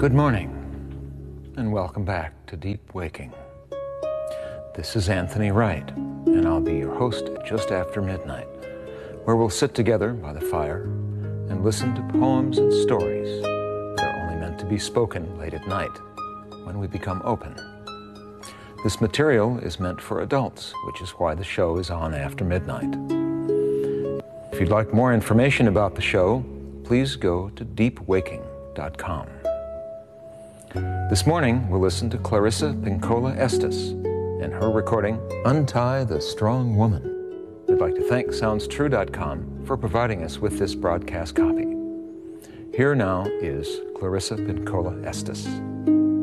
Good morning, and welcome back to Deep Waking. This is Anthony Wright, and I'll be your host at just after midnight, where we'll sit together by the fire and listen to poems and stories that are only meant to be spoken late at night when we become open. This material is meant for adults, which is why the show is on after midnight. If you'd like more information about the show, please go to deepwaking.com. This morning, we'll listen to Clarissa Pinkola Estes and her recording, Untie the Strong Woman. We'd like to thank SoundsTrue.com for providing us with this broadcast copy. Here now is Clarissa Pinkola Estes.